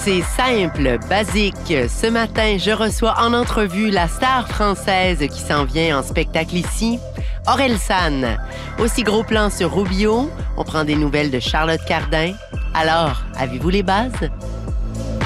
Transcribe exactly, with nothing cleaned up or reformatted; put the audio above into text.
C'est simple, basique. Ce matin, je reçois en entrevue la star française qui s'en vient en spectacle ici, Orelsan. Aussi gros plan sur Rubio, on prend des nouvelles de Charlotte Cardin. Alors, avez-vous les bases?